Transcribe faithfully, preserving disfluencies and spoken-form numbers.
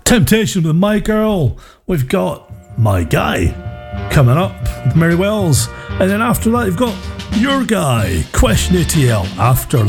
Temptation with My Girl. We've got My Guy coming up with Mary Wells. And then after that, you've got Your Guy, Question A T L after